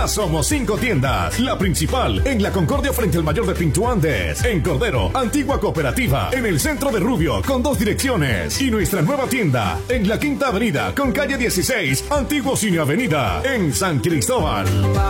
somos 5 tiendas. La principal en La Concordia frente al Mayor de Pinto Andes. En Cordero, Antigua Cooperativa. En el centro de Rubio con 2 direcciones. Y nuestra nueva tienda en la Quinta Avenida con calle 16, Antiguo Cine Avenida. En San Cristóbal.